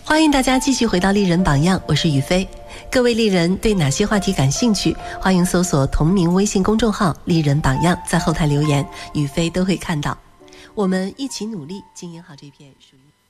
欢迎大家继续回到丽人榜样，我是雨飞。各位丽人对哪些话题感兴趣？欢迎搜索同名微信公众号丽人榜样，在后台留言，雨飞都会看到。我们一起努力经营好这片属于